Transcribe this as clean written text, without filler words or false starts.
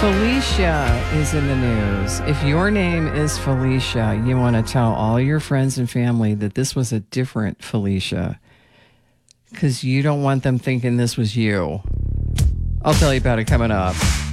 Felicia is in the news. If your name is Felicia, you want to tell all your friends and family that this was a different Felicia, because you don't want them thinking this was you. I'll tell you about it coming up.